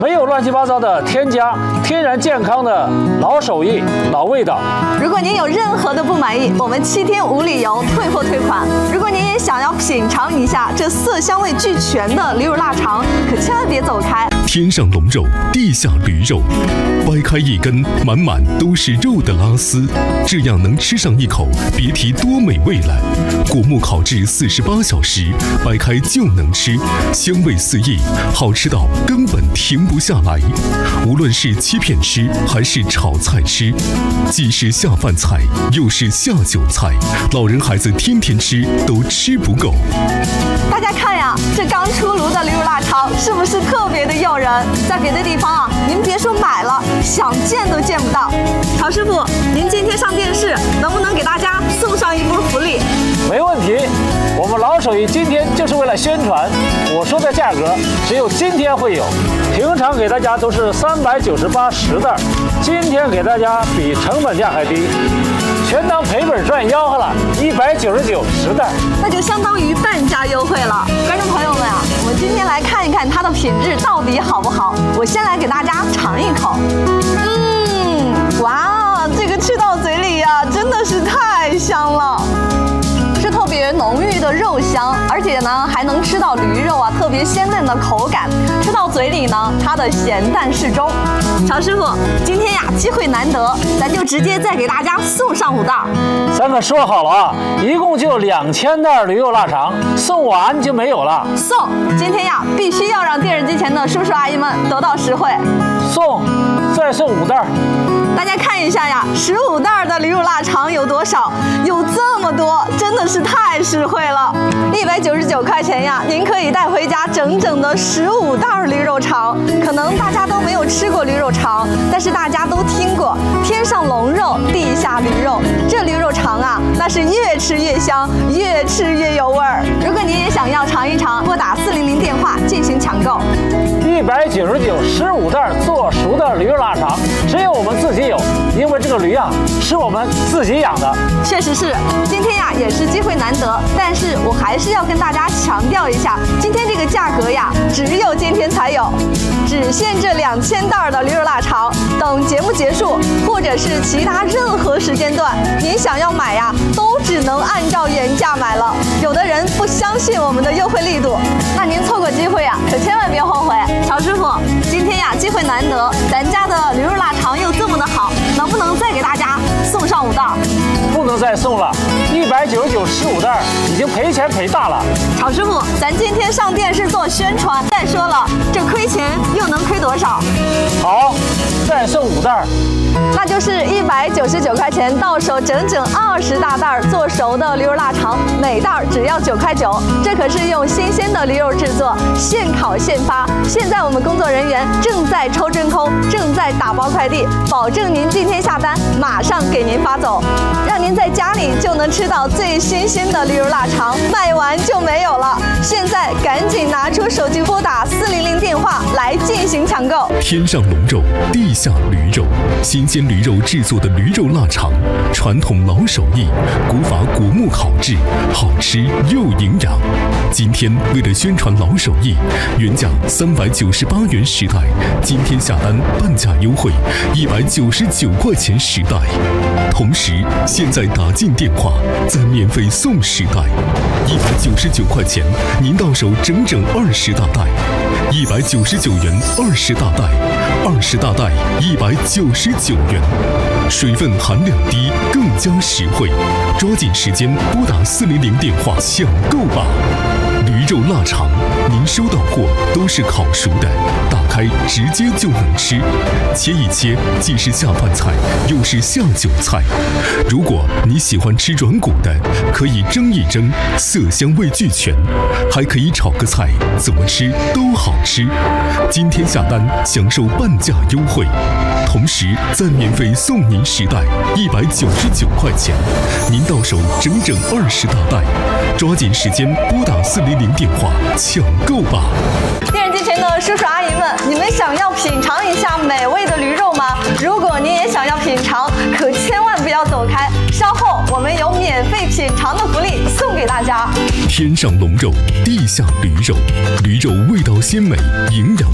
没有乱七八糟的添加，天然健康的老手艺、老味道。 如果您有任何的不满意，我们7天无理由退货退款。如果您也想要品尝一下这色香味俱全的驴肉腊肠，可千万别走开。 天上龙肉，地下驴肉，掰开一根，满满都是肉的拉丝，这样能吃上一口，别提多美味了。果木烤制48小时，掰开就能吃，香味四溢，好吃到根本停不下来。无论是切片吃还是炒菜吃，既是下饭菜，又是下酒菜，老人孩子天天吃都吃不够。 大家看呀，这刚出炉的驴肉腊肠是不是特别的诱人？在别的地方啊，您别说买了，想见都见不到。曹师傅，您今天上电视，能不能给大家送上一波福利？ 没问题，我们老手艺今天就是为了宣传，我说的价格只有今天会有，平常给大家都是39810袋，今天给大家比成本价还低，全当赔本赚吆喝了，19910袋， 那就相当于半价优惠了。观众朋友们啊，我们今天来看一看它的品质到底好不好。我先来给大家尝一口，哇，这个吃到嘴里呀，真的是太香了。是特别浓郁的肉香，而且呢还能吃到驴肉啊特别鲜嫩的口感，吃到嘴里呢它的咸淡适中。曹师傅，今天呀机会难得，咱就直接再给大家送上5袋。 咱可说好了啊，一共就2000袋驴肉腊肠，送完就没有了。 送，今天呀必须要让电视机前的叔叔阿姨们得到实惠。 送，再送5袋。 大家看一下呀，15袋的驴肉腊肠有多少？有这么多，真的是太实惠了。199块钱呀，您可以带回家整整的15袋驴肉肠。可能大家都没有吃过驴肉肠，但是大家都听过天上龙肉，地下驴肉。这驴肉肠啊，那是越吃越香，越吃越有味儿。如果您也想要尝一尝，拨打400电话进行抢购。 19915袋做熟的驴肉腊肠，只有我们自己有，因为这个驴啊是我们自己养的。 确实是，今天呀也是机会难得，但是我还是要跟大家强调一下，今天这个价格呀，只有今天才有，只限这2000袋的驴肉腊肠。等节目结束，或者是其他任何时间段，您想要买呀，都只能按照原价买了。有的人不相信我们的优惠力度，那您错过机会呀，可千万别后悔。曹师傅，今天呀机会难得，咱家的驴肉腊肠又这么的好，能不能再给大家送上5袋？ 不能再送了，19915袋已经赔钱赔大了。 曹师傅，咱今天上电视做宣传，再说了，这亏钱又能亏多少？ 好，再送5袋。 那就是199块钱，到手整整20大袋做熟的驴肉腊肠，每袋只要9块9。这可是用新鲜的驴肉制作，现烤现发。现在我们工作人员正在抽真空，正在打包快递，保证您今天下单马上给您发走，让您在家里就能吃到最新鲜的驴肉腊肠，卖完就没有了。现在赶紧拿出手机拨打400电话来进行抢购。 天上龙肉，地下驴肉，新鲜驴肉制作的驴肉腊肠，传统老手艺，古法果木烤制，好吃又营养。今天为了宣传老手艺，原价398元10袋，今天下单半价优惠，199块钱10袋。同时，现在打进电话，再免费送10袋，199块钱，您到手整整20大袋，199元20大袋，20大袋199元，水分含量低，更加实惠。抓紧时间拨打400电话抢购吧！驴肉腊肠，您收到货都是烤熟的，打开直接就能吃，切一切既是下饭菜，又是下酒菜。如果你喜欢吃软骨的，可以蒸一蒸，色香味俱全，还可以炒个菜，怎么吃都好吃。今天下单享受半价优惠，同时再免费送您10袋，199块钱，您到手整整20大袋。抓紧时间拨打400电话抢购吧！ 电视机前的叔叔阿姨们，你们想要品尝一下美味的驴肉吗？如果您也想要品尝，可千万不要走开，稍后我们有免费品尝的福利送给大家。 天上龙肉，地下驴肉，驴肉味道鲜美，营养